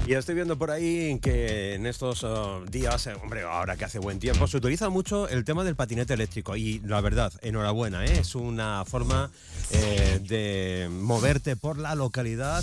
Y estoy viendo por ahí que en estos días, hombre, ahora que hace buen tiempo, se utiliza mucho el tema del patinete eléctrico. Y la verdad, enhorabuena, es una forma de moverte por la localidad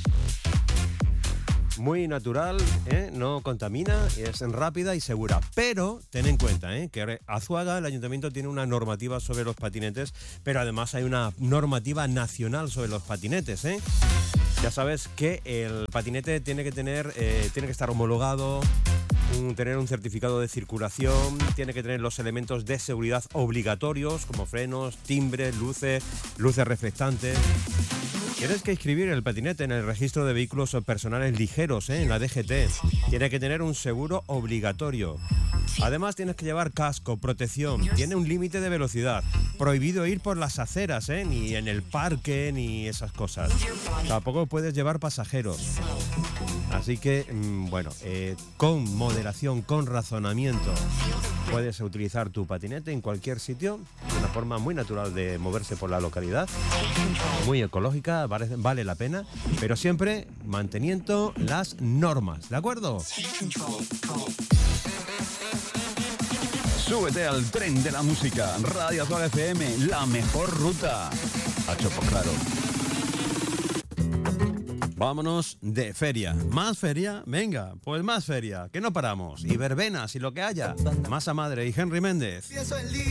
muy natural, no contamina, es rápida y segura. Pero ten en cuenta que Azuaga, el ayuntamiento, tiene una normativa sobre los patinetes, pero además hay una normativa nacional sobre los patinetes. Ya sabes que el patinete tiene que estar homologado, tener un certificado de circulación, tiene que tener los elementos de seguridad obligatorios como frenos, timbres, luces reflectantes. Tienes que inscribir el patinete en el registro de vehículos personales ligeros, en la DGT. Tiene que tener un seguro obligatorio. Además tienes que llevar casco, protección, tiene un límite de velocidad. Prohibido ir por las aceras, ni en el parque, ni esas cosas. Tampoco puedes llevar pasajeros. Así que, con moderación, con razonamiento, puedes utilizar tu patinete en cualquier sitio. Es una forma muy natural de moverse por la localidad. Muy ecológica, vale la pena, pero siempre manteniendo las normas, ¿de acuerdo? Súbete al tren de la música. Radio Azuaga FM, la mejor ruta. A Chopo Claro. Vámonos de feria. ¿Más feria? Venga, pues más feria, que no paramos. Y verbenas y lo que haya. Masa Madre y Henry Méndez.